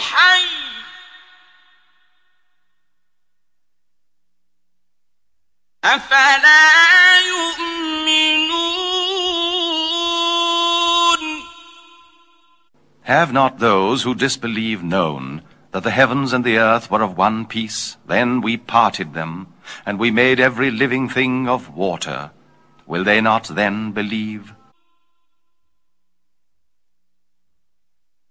الحي أفلا يؤمنون Have not those who disbelieve known that the heavens and the earth were of one piece? Then we parted them, and we made every living thing of water. Will they not then believe?